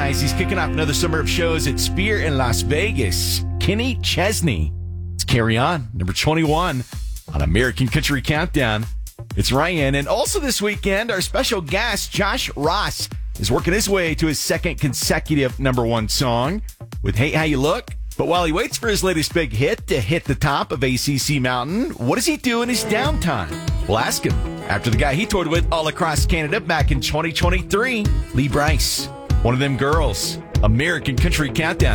guys. He's kicking off another summer of shows at Spear in Las Vegas. Kenny Chesney. Let's carry on. Number 21 on American Country Countdown. It's Ryan. And also this weekend, our special guest, Josh Ross, is working his way to his second consecutive number one song with Hate How You Look. But while he waits for his latest big hit to hit the top of ACC Mountain, what does he do in his downtime? We'll ask him after the guy he toured with all across Canada back in 2023, Lee Brice. One of them girls. American Country Countdown.